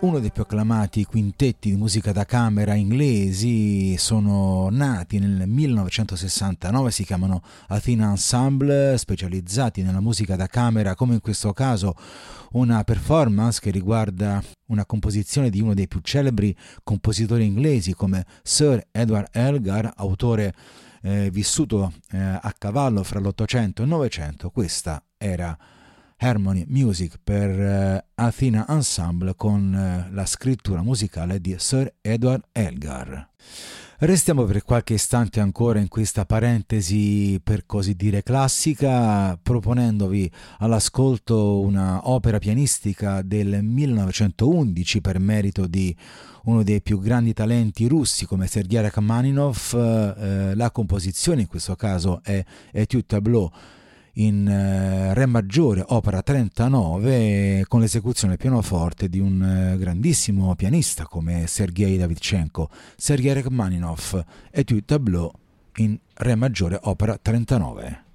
Uno dei più acclamati quintetti di musica da camera inglesi, sono nati nel 1969, si chiamano Athena Ensemble, specializzati nella musica da camera, come in questo caso una performance che riguarda una composizione di uno dei più celebri compositori inglesi come Sir Edward Elgar, autore vissuto a cavallo fra l'Ottocento e il Novecento. Questa era Harmony Music per Athena Ensemble con la scrittura musicale di Sir Edward Elgar. Restiamo per qualche istante ancora in questa parentesi per così dire classica, proponendovi all'ascolto una opera pianistica del 1911 per merito di uno dei più grandi talenti russi come Sergei Rachmaninov. La composizione in questo caso è Etude Tableau in re maggiore, opera 39, con l'esecuzione al pianoforte di un grandissimo pianista come Sergei Davidchenko. Sergei Rachmaninov, Etude Tableau in re maggiore, opera 39.